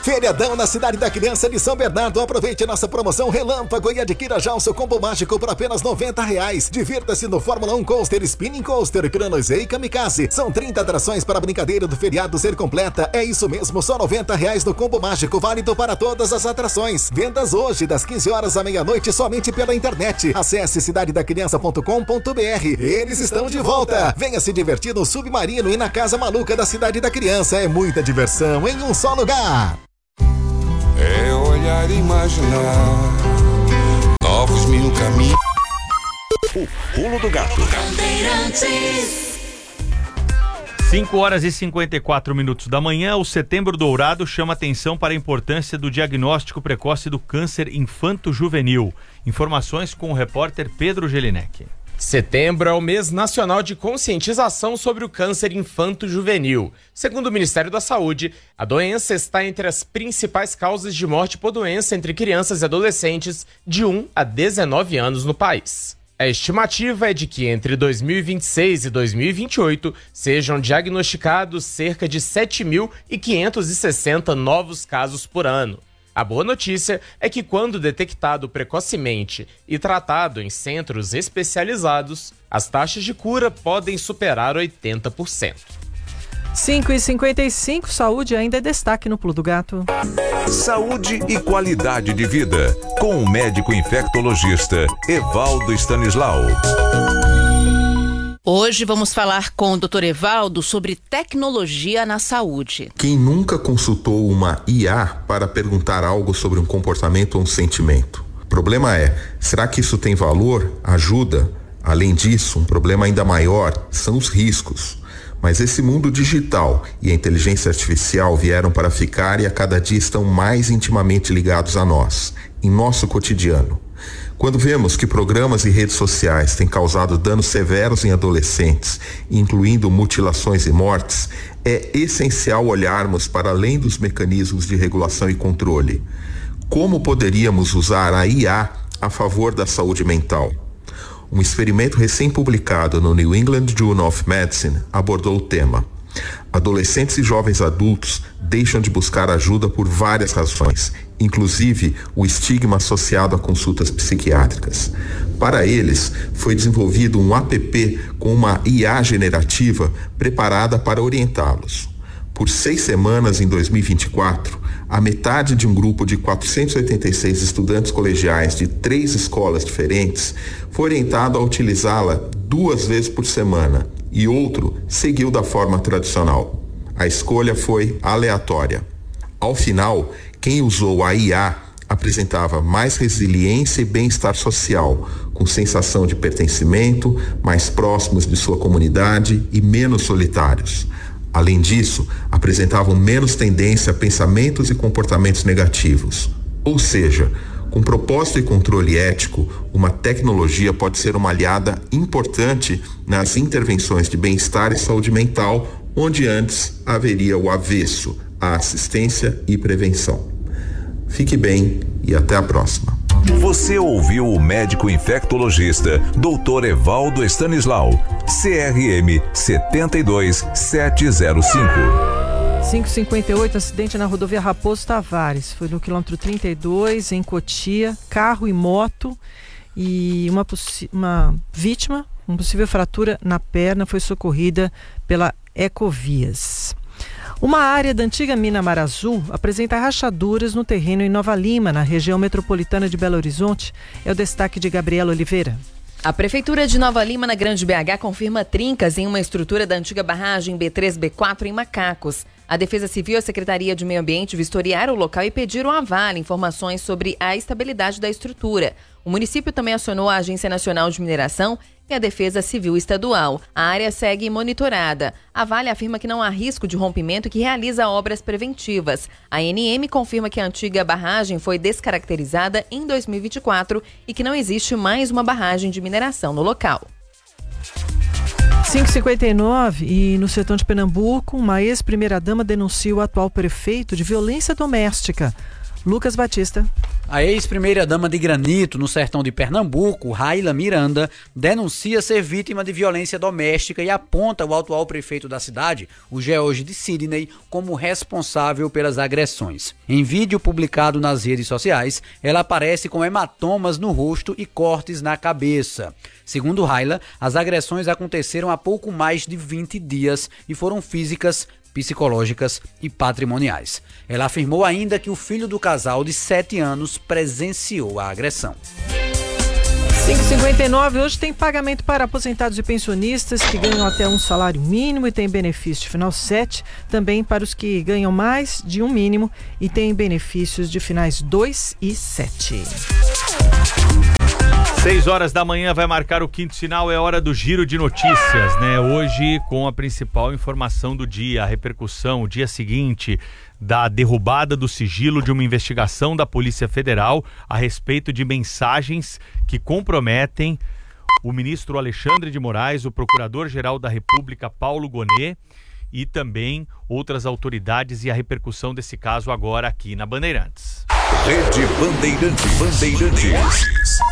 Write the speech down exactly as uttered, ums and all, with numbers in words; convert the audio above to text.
Feriadão na Cidade da Criança de São Bernardo. Aproveite nossa promoção Relâmpago e adquira já o seu combo mágico por apenas noventa reais. Divirta-se no Fórmula um Coaster, Spinning Coaster, Chronosei e Kamikaze. São trinta atrações para a brincadeira do feriado ser completa. É isso mesmo, só noventa reais no combo mágico, válido para todas as atrações. Vendas hoje, das quinze horas à meia-noite, somente pela internet. Acesse cidade da criança ponto com ponto br. Eles estão de volta. Venha se divertir no Submarino e na Casa Maluca da Cidade da Criança. É muita diversão em um só lugar. É olhar e imaginar novos mil caminhos. O Pulo do Gato. cinco horas e cinquenta e quatro minutos da manhã, o Setembro Dourado chama atenção para a importância do diagnóstico precoce do câncer infanto-juvenil. Informações com o repórter Pedro Gelinek. Setembro é o mês nacional de conscientização sobre o câncer infanto-juvenil. Segundo o Ministério da Saúde, a doença está entre as principais causas de morte por doença entre crianças e adolescentes de um a dezenove anos no país. A estimativa é de que entre dois mil e vinte e seis e dois mil e vinte e oito sejam diagnosticados cerca de sete mil quinhentos e sessenta novos casos por ano. A boa notícia é que, quando detectado precocemente e tratado em centros especializados, as taxas de cura podem superar oitenta por cento. cinco e cinquenta e cinco, saúde ainda é destaque no Pulo do Gato. Saúde e qualidade de vida, com o médico infectologista Evaldo Stanislau. Hoje vamos falar com o doutor Evaldo sobre tecnologia na saúde. Quem nunca consultou uma I A para perguntar algo sobre um comportamento ou um sentimento? O problema é, será que isso tem valor? Ajuda? Além disso, um problema ainda maior são os riscos. Mas esse mundo digital e a inteligência artificial vieram para ficar e a cada dia estão mais intimamente ligados a nós, em nosso cotidiano. Quando vemos que programas e redes sociais têm causado danos severos em adolescentes, incluindo mutilações e mortes, é essencial olharmos para além dos mecanismos de regulação e controle. Como poderíamos usar a I A a favor da saúde mental? Um experimento recém-publicado no New England Journal of Medicine abordou o tema. Adolescentes e jovens adultos deixam de buscar ajuda por várias razões, inclusive o estigma associado a consultas psiquiátricas. Para eles, foi desenvolvido um app com uma I A generativa preparada para orientá-los. Por seis semanas em dois mil e vinte e quatro, a metade de um grupo de quatrocentos e oitenta e seis estudantes colegiais de três escolas diferentes foi orientado a utilizá-la duas vezes por semana e outro seguiu da forma tradicional. A escolha foi aleatória. Ao final, quem usou a I A apresentava mais resiliência e bem-estar social, com sensação de pertencimento, mais próximos de sua comunidade e menos solitários. Além disso, apresentavam menos tendência a pensamentos e comportamentos negativos. Ou seja, com propósito e controle ético, uma tecnologia pode ser uma aliada importante nas intervenções de bem-estar e saúde mental, onde antes haveria o avesso, a assistência e prevenção. Fique bem e até a próxima. Você ouviu o médico infectologista doutor Evaldo Stanislau, C R M sete dois sete zero cinco. cinco e cinquenta e oito, acidente na rodovia Raposo Tavares. Foi no quilômetro trinta e dois, em Cotia, carro e moto. E uma, uma vítima, uma possível fratura na perna, foi socorrida pela Ecovias. Uma área da antiga mina Mar Azul apresenta rachaduras no terreno em Nova Lima, na região metropolitana de Belo Horizonte. É o destaque de Gabriela Oliveira. A Prefeitura de Nova Lima, na Grande B H, confirma trincas em uma estrutura da antiga barragem B três B quatro em Macacos. A Defesa Civil e a Secretaria de Meio Ambiente vistoriaram o local e pediram à Vale informações sobre a estabilidade da estrutura. O município também acionou a Agência Nacional de Mineração e a Defesa Civil Estadual. A área segue monitorada. A Vale afirma que não há risco de rompimento e que realiza obras preventivas. A A N M confirma que a antiga barragem foi descaracterizada em dois mil e vinte e quatro e que não existe mais uma barragem de mineração no local. cinco e cinquenta e nove, e no sertão de Pernambuco, uma ex-primeira-dama denuncia o atual prefeito de violência doméstica. Lucas Batista. A ex-primeira-dama de Granito, no sertão de Pernambuco, Raila Miranda, denuncia ser vítima de violência doméstica e aponta o atual prefeito da cidade, o George de Sidney, como responsável pelas agressões. Em vídeo publicado nas redes sociais, ela aparece com hematomas no rosto e cortes na cabeça. Segundo Raila, as agressões aconteceram há pouco mais de vinte dias e foram físicas, psicológicas e patrimoniais. Ela afirmou ainda que o filho do casal de sete anos presenciou a agressão. cinco e cinquenta e nove, hoje tem pagamento para aposentados e pensionistas que ganham até um salário mínimo e tem benefício de final sete, também para os que ganham mais de um mínimo e tem benefícios de finais dois e sete. seis horas da manhã vai marcar o quinto sinal, é hora do giro de notícias, né? Hoje com a principal informação do dia, a repercussão, o dia seguinte da derrubada do sigilo de uma investigação da Polícia Federal a respeito de mensagens que comprometem o ministro Alexandre de Moraes, o Procurador-Geral da República Paulo Gonet e também outras autoridades, e a repercussão desse caso agora aqui na Bandeirantes. Rede Bandeirantes. Bandeirantes.